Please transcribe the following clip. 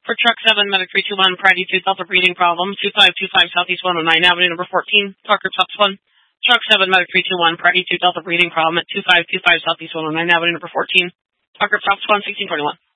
For truck 7, medic 321, Priority 2, Delta breathing problem, 2525 Southeast 109 Avenue, number 14, Parker Tops 1. Truck 7, medic 321, Priority 2, Delta breathing problem at 2525 Southeast 109 Avenue, number 14, Parker Tops 1, 1621.